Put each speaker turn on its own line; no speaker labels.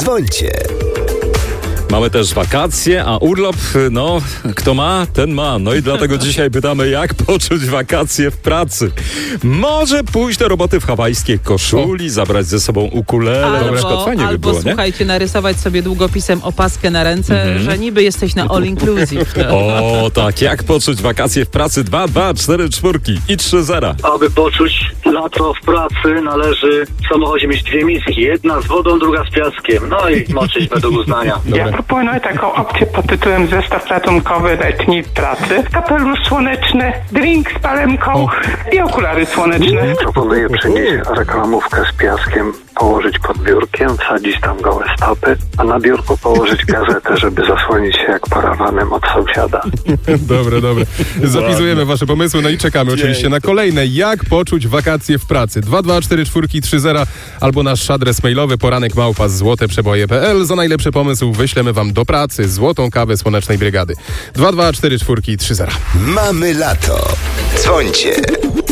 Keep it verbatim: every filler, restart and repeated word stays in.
Dzwońcie.
Mamy też wakacje, a urlop, no, kto ma, ten ma. No i dlatego dzisiaj pytamy, jak poczuć wakacje w pracy. Może pójść do roboty w hawajskiej koszuli, zabrać ze sobą ukulele,
albo,
na przykład fajnie by
albo
było,
słuchajcie, narysować sobie długopisem opaskę na ręce,
Mhm.
że niby jesteś na all inclusive.
nie? O, tak, jak poczuć wakacje w pracy? dwa, dwa, cztery, czwórki i trzy zera.
Aby poczuć lato w pracy, należy w samochodzie mieć dwie miski. Jedna z wodą, druga z piaskiem. No i moczyć według uznania.
Ja proponuję taką opcję pod tytułem zestaw ratunkowy letniej pracy. Kapelusz słoneczny, drink z palemką i okulary słoneczne.
Proponuję przynieść reklamówkę z piaskiem, położyć pod biurkiem, wsadzić tam gołe stopy, a na biurku położyć gazetę, żeby zasłonić się jak parawanem od sąsiada.
Dobre, dobre. Zapisujemy wasze pomysły, no i czekamy oczywiście na kolejne. Jak poczuć wakacje w pracy? dwa dwa cztery cztery trzy zera albo nasz adres mailowy poranek małpa złote przeboje kropka p l. Za najlepszy pomysł wyślemy wam do pracy złotą kawę Słonecznej Brygady. dwa dwa cztery cztery trzy zera.
Mamy lato. Dzwońcie.